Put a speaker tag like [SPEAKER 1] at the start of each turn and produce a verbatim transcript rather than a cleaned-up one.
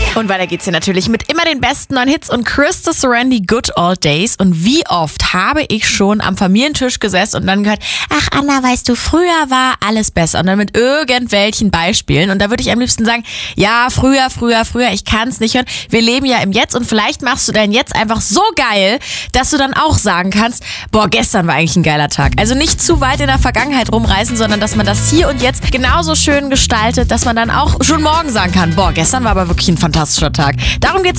[SPEAKER 1] Und weiter geht's hier natürlich mit immer den besten neuen Hits und Krista Serendi, Good Old Days. Und wie oft habe ich schon am Familientisch gesessen und dann gehört, ach Anna, weißt du, früher war alles besser. Und dann mit irgendwelchen Beispielen. Und da würde ich am liebsten sagen, ja, früher, früher, früher, ich kann es nicht hören. Wir leben ja im Jetzt und vielleicht machst du dein Jetzt einfach so geil, dass du dann auch sagen kannst, boah, gestern war eigentlich ein geiler Tag. Also nicht zu weit in der Vergangenheit rumreißen, sondern dass man das hier und jetzt genauso schön gestaltet, dass man dann auch schon morgen sagen kann, boah, gestern war aber wirklich ein fantastischer Tag. Darum geht's